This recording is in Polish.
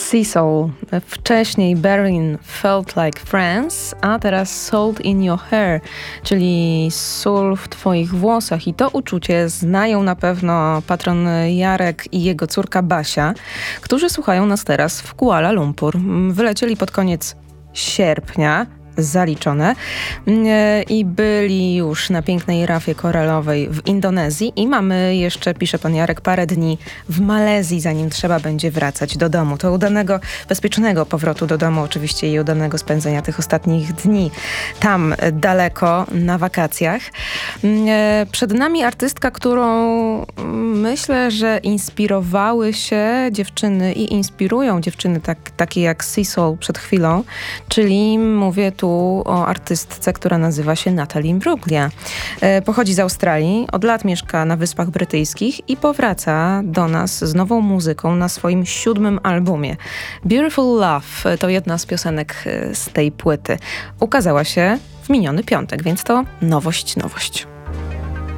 Seasoul. Wcześniej Berlin Felt Like France, a teraz Salt in Your Hair, czyli sól w twoich włosach. I to uczucie znają na pewno patron Jarek i jego córka Basia, którzy słuchają nas teraz w Kuala Lumpur. Wylecieli pod koniec sierpnia, zaliczone, i byli już na pięknej rafie koralowej w Indonezji i mamy jeszcze, pisze pan Jarek, parę dni w Malezji, zanim trzeba będzie wracać do domu. To udanego, bezpiecznego powrotu do domu oczywiście i udanego spędzenia tych ostatnich dni tam daleko na wakacjach. Przed nami artystka, którą myślę, że inspirowały się dziewczyny i inspirują dziewczyny takie jak Seasoul przed chwilą, czyli mówię tu o artystce, która nazywa się Natalie Imbruglia. Pochodzi z Australii, od lat mieszka na Wyspach Brytyjskich i powraca do nas z nową muzyką na swoim 7. albumie. Beautiful Love to jedna z piosenek z tej płyty. Ukazała się w miniony piątek, więc to nowość.